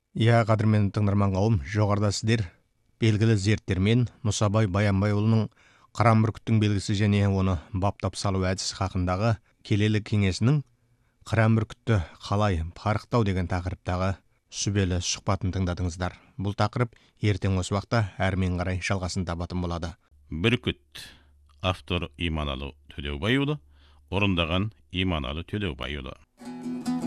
Иә, қадірмен тыңдарман қауым, жоғарыда сіздер белгілі зерттелермен Мұсабай Баянбайұлының Қыран бүркіттің белгісі және оны баптап салу әдісі хақындағы келелі кеңесінің Қыран бүркітті қалай парықтау деген тақырыптағы сүбелі сұхбатын тыңдадыңыздар. Бұл тақырып ертең осы уақытта әрмен қарай жалғасын табатын болады. Бүркіт. Автор Иманалы Төлеубайұлы, орындаған Иманалы Төлеубайұлы.